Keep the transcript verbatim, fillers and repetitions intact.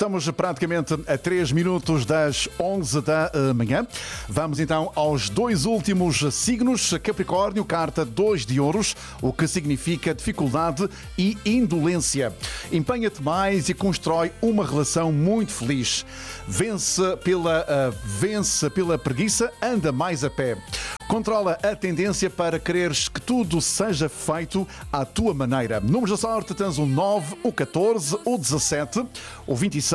estamos praticamente a três minutos das onze da manhã. Vamos então aos dois últimos signos. Capricórnio, carta dois de ouros, o que significa dificuldade e indolência. Empenha-te mais e constrói uma relação muito feliz. Vence pela, uh, vence pela preguiça, anda mais a pé. Controla a tendência para quereres que tudo seja feito à tua maneira. Números da sorte: tens o nove, o catorze, o dezassete, o vinte e seis.